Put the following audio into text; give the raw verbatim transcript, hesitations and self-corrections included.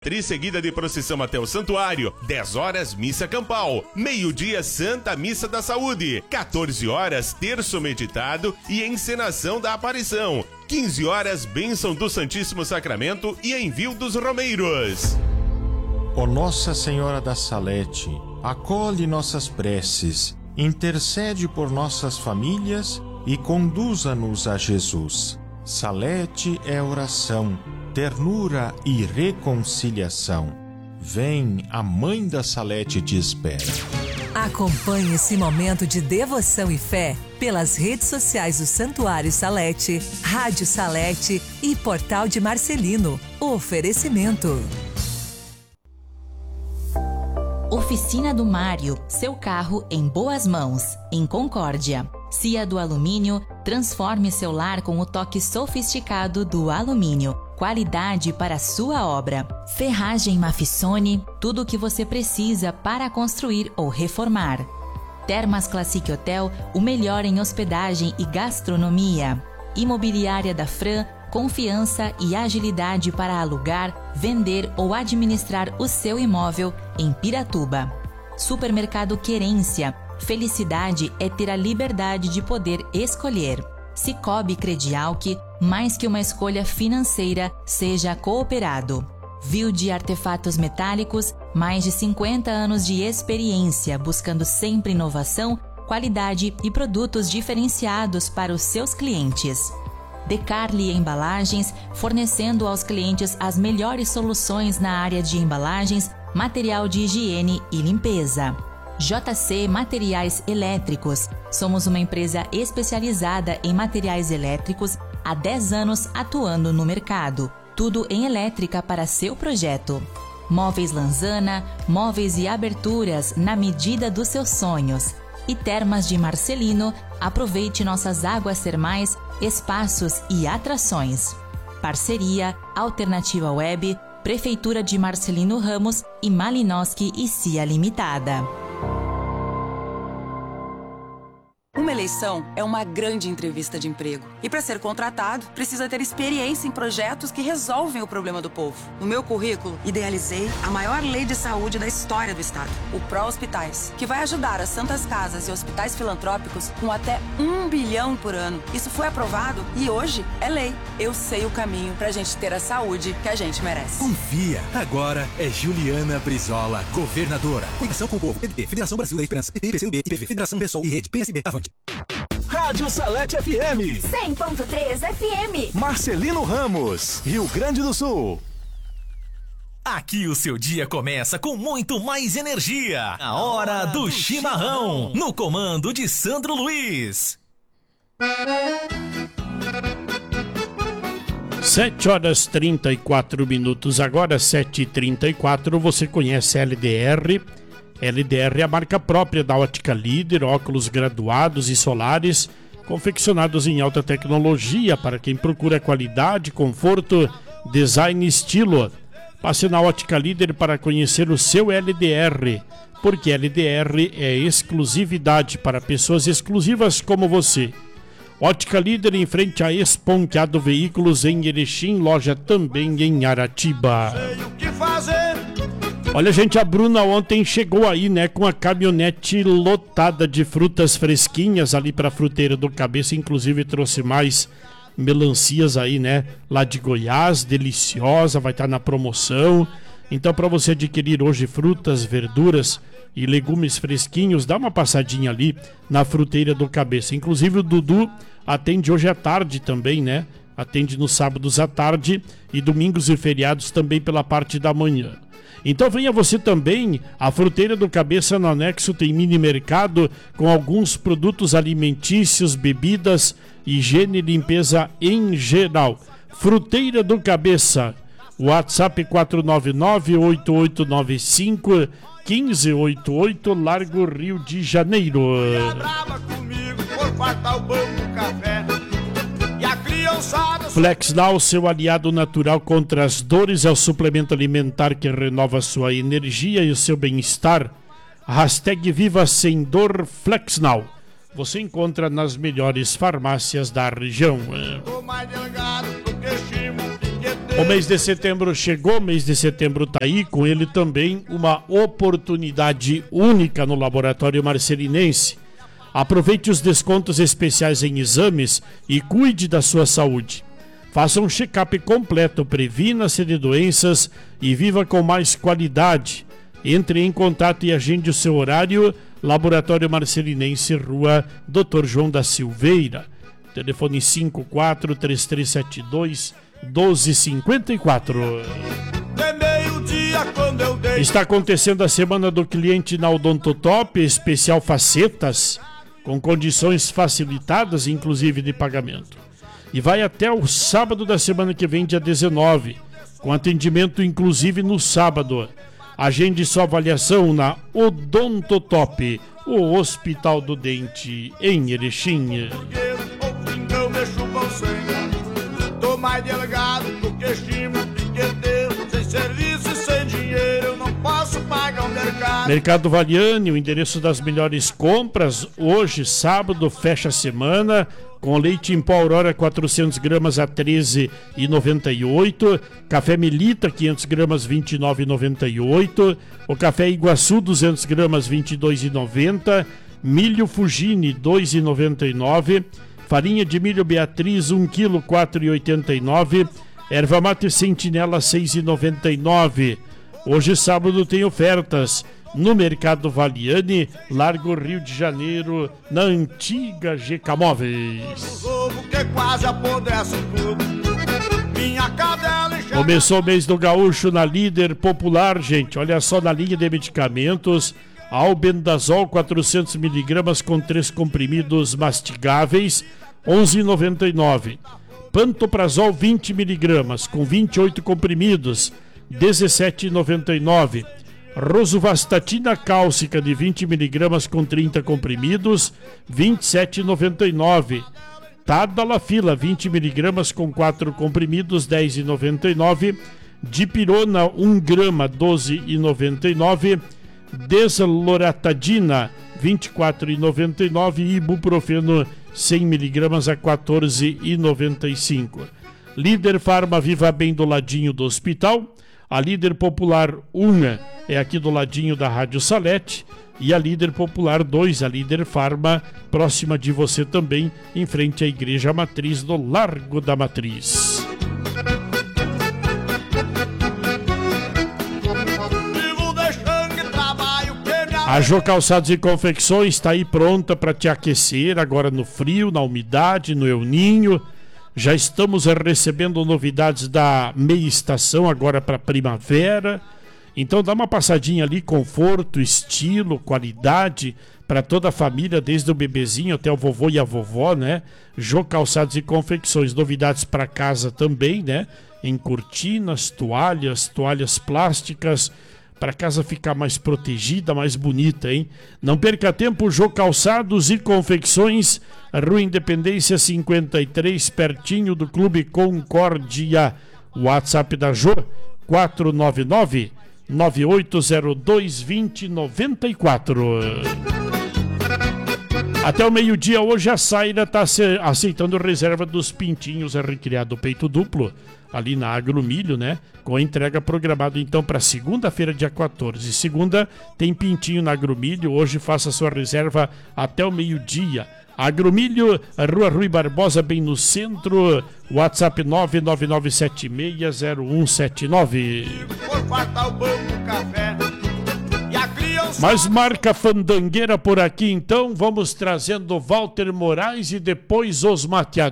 Trisseguida de procissão até o santuário. dez horas, missa campal. Meio-dia, Santa Missa da Saúde. quatorze horas, terço meditado e encenação da aparição. quinze horas, bênção do Santíssimo Sacramento e envio dos romeiros. Ó Nossa Senhora da Salete, acolhe nossas preces, intercede por nossas famílias e conduza-nos a Jesus. Salete é oração, ternura e reconciliação. Vem, a Mãe da Salete te espera. Acompanhe esse momento de devoção e fé pelas redes sociais do Santuário Salete, Rádio Salete e Portal de Marcelino. Oferecimento. Oficina do Mário, seu carro em boas mãos, em Concórdia. Cia do Alumínio, transforme seu lar com o toque sofisticado do alumínio. Qualidade para a sua obra. Ferragem Mafissone, tudo o que você precisa para construir ou reformar. Termas Classic Hotel, o melhor em hospedagem e gastronomia. Imobiliária da Fran, confiança e agilidade para alugar, vender ou administrar o seu imóvel em Piratuba. Supermercado Querência, felicidade é ter a liberdade de poder escolher. Cicobi Credialc, mais que uma escolha financeira, seja cooperado. Viu de Artefatos Metálicos, mais de cinquenta anos de experiência, buscando sempre inovação, qualidade e produtos diferenciados para os seus clientes. Decarli Embalagens, fornecendo aos clientes as melhores soluções na área de embalagens, material de higiene e limpeza. J C Materiais Elétricos. Somos uma empresa especializada em materiais elétricos há dez anos atuando no mercado. Tudo em elétrica para seu projeto. Móveis Lanzana, móveis e aberturas na medida dos seus sonhos. E Termas de Marcelino, aproveite nossas águas termais, espaços e atrações. Parceria, Alternativa Web, Prefeitura de Marcelino Ramos e Malinowski e Cia Limitada. Uma eleição é uma grande entrevista de emprego. E para ser contratado, precisa ter experiência em projetos que resolvem o problema do povo. No meu currículo, idealizei a maior lei de saúde da história do estado, o Pró-Hospitais, que vai ajudar as santas casas e hospitais filantrópicos com até um bilhão por ano. Isso foi aprovado e hoje é lei. Eu sei o caminho pra gente ter a saúde que a gente merece. Confia! Agora é Juliana Brizola, governadora. Conexão com o povo. P D T, Federação Brasil da Esperança, P T, P C do B, I P V, Federação Pessoal e Rede P S B. Avante. Rádio Salete F M cem ponto três F M Marcelino Ramos, Rio Grande do Sul. Aqui o seu dia começa com muito mais energia. A hora do, do chimarrão, chimarrão, no comando de Sandro Luiz. sete horas e trinta e quatro minutos, agora sete e trinta e quatro. Você conhece a L D R? L D R é a marca própria da Ótica Líder, óculos graduados e solares, confeccionados em alta tecnologia para quem procura qualidade, conforto, design e estilo. Passe na Ótica Líder para conhecer o seu L D R, porque L D R é exclusividade para pessoas exclusivas como você. Ótica Líder em frente a Esponqueado Veículos em Erechim, loja também em Aratiba. Sei o que fazer. Olha, gente, a Bruna ontem chegou aí, né, com a caminhonete lotada de frutas fresquinhas ali pra Fruteira do Cabeça, inclusive trouxe mais melancias aí, né, lá de Goiás, deliciosa, vai estar na promoção. Então, para você adquirir hoje frutas, verduras e legumes fresquinhos, dá uma passadinha ali na Fruteira do Cabeça. Inclusive o Dudu atende hoje à tarde também, né, atende nos sábados à tarde e domingos e feriados também pela parte da manhã. Então venha você também, a Fruteira do Cabeça no anexo tem mini mercado com alguns produtos alimentícios, bebidas, higiene e limpeza em geral. Fruteira do Cabeça, WhatsApp quatro nove nove, oito oito nove cinco, um cinco oito oito, Largo Rio de Janeiro. Flexnal, seu aliado natural contra as dores, é o suplemento alimentar que renova sua energia e o seu bem-estar. Hashtag Viva Sem Dor Flexnal. Você encontra nas melhores farmácias da região. O mês de setembro chegou, o mês de setembro tá aí, com ele também uma oportunidade única no Laboratório Marcelinense. Aproveite os descontos especiais em exames e cuide da sua saúde. Faça um check-up completo, previna-se de doenças e viva com mais qualidade. Entre em contato e agende o seu horário. Laboratório Marcelinense, Rua doutor João da Silveira. Telefone cinco quatro três três sete dois um dois cinco quatro. Está acontecendo a Semana do Cliente na Odontotop, especial facetas, com condições facilitadas, inclusive de pagamento. E vai até o sábado da semana que vem, dia dezenove, com atendimento inclusive no sábado. Agende sua avaliação na Odontotop, o Hospital do Dente, em Erechim. Tô mais delegado do que estima, piqueteiro, sem serviço e sem dinheiro, eu não posso pagar o mercado. Mercado Valiani, o endereço das melhores compras. Hoje, sábado, fecha a semana, com leite em pó Aurora quatrocentas gramas a treze reais e noventa e oito centavos, café Melita quinhentas gramas vinte e nove reais e noventa e oito centavos, o café Iguaçu duzentas gramas vinte e dois reais e noventa centavos, milho Fugini dois reais e noventa e nove centavos, farinha de milho Beatriz um quilo quatro reais e oitenta e nove centavos, erva mate Sentinela seis reais e noventa e nove centavos. Hoje sábado tem ofertas no Mercado Valiani, Largo Rio de Janeiro, na antiga G K Móveis. Começou o mês do gaúcho na Líder Popular, gente. Olha só, na linha de medicamentos, Albendazol quatrocentas miligramas com três comprimidos mastigáveis, onze reais e noventa e nove centavos. Pantoprazol vinte miligramas com vinte e oito comprimidos, dezessete reais e noventa e nove centavos. Rosuvastatina cálcica de vinte miligramas com trinta comprimidos, vinte e sete reais e noventa e nove centavos. Tadalafila vinte miligramas com quatro comprimidos, dez reais e noventa e nove centavos. Dipirona um grama, doze reais e noventa e nove centavos. Desloratadina vinte e quatro reais e noventa e nove centavos. E ibuprofeno cem miligramas a quatorze reais e noventa e cinco centavos. Líder Farma Viva Bem do ladinho do hospital. A Líder Popular um é aqui do ladinho da Rádio Salete. E a Líder Popular dois, a Líder Farma, próxima de você também, em frente à Igreja Matriz do Largo da Matriz. A Jô Calçados e Confecções está aí pronta para te aquecer agora no frio, na umidade, no El Ninho. Já estamos recebendo novidades da meia estação agora para primavera. Então dá uma passadinha ali, conforto, estilo, qualidade para toda a família, desde o bebezinho até o vovô e a vovó, né? Jô Calçados e Confecções, novidades para casa também, né? Em cortinas, toalhas, toalhas plásticas, para casa ficar mais protegida, mais bonita, hein? Não perca tempo, Jô Calçados e Confecções, Rua Independência cinquenta e três, pertinho do Clube Concórdia. WhatsApp da Jô, quatro nove nove, nove oito zero dois, dois zero nove quatro. Até o meio-dia hoje a Saira está aceitando reserva dos pintinhos recriado peito duplo, ali na Agromilho, né? Com a entrega programada então para segunda-feira, dia quatorze. Segunda tem pintinho na Agromilho, hoje faça sua reserva até o meio-dia. Agromilho, Rua Rui Barbosa, bem no centro. WhatsApp nove nove nove sete seis zero um sete nove. Mais marca fandangueira por aqui, então. Vamos trazendo Walter Moraes e depois os mateadores.